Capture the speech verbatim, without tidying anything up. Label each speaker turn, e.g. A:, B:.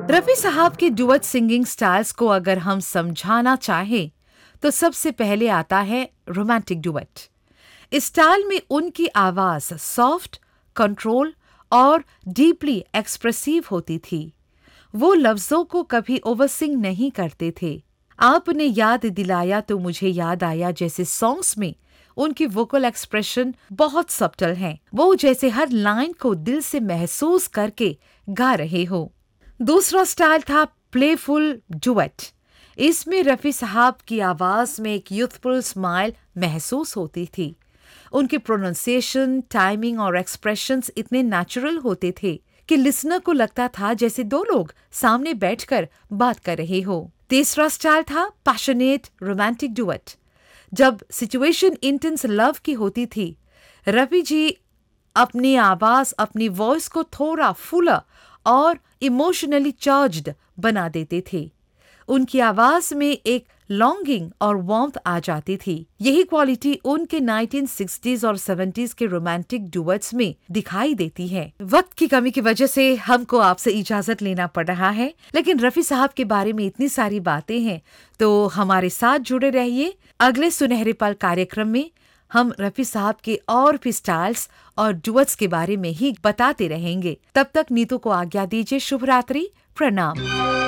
A: रफी साहब के duet singing styles को अगर हम समझाना चाहें तो सबसे पहले आता है रोमांटिक डुएट। इस स्टाइल में उनकी आवाज सॉफ्ट, कंट्रोल और डीपली एक्सप्रेसिव होती थी। वो लफ्जों को कभी ओवरसिंग नहीं करते थे। आपने याद दिलाया तो मुझे याद आया जैसे सॉन्ग्स में उनकी वोकल एक्सप्रेशन बहुत सब्टल हैं। वो जैसे हर लाइन को दिल से महसूस करके गा रहे हो। दूसरा स्टाइल था प्लेफुल डुएट। इसमें रफी साहब की आवाज में एक यूथफुल स्माइल महसूस होती थी। उनके प्रोनाउंसिएशन, टाइमिंग और एक्सप्रेशंस इतने नेचुरल होते थे कि लिसनर को लगता था जैसे दो लोग सामने बैठकर बात कर रहे हो। तीसरा स्टाइल था पैशनेट रोमांटिक डुएट। जब सिचुएशन इंटेंस लव की होती थी, रफी जी अपनी आवाज, अपनी वॉइस को थोड़ा फुला और इमोशनली चार्ज्ड बना देते थे। उनकी आवाज में एक लॉन्गिंग और वार्मथ आ जाती थी। यही क्वालिटी उनके नाइनटीन सिक्सटीज़ और सेवेंटीज़ के रोमांटिक डुएट्स में दिखाई देती है। वक्त की कमी की वजह से हमको आपसे इजाजत लेना पड़ रहा है, लेकिन रफी साहब के बारे में इतनी सारी बातें हैं, तो हमारे साथ जुड़े रहिए। अगले सुनहरे पल कार्यक्रम में हम रफी साहब के और भी स्टाइल्स और डुएट्स के बारे में ही बताते रहेंगे। तब तक नीतू को आज्ञा दीजिए। शुभ रात्रि, प्रणाम।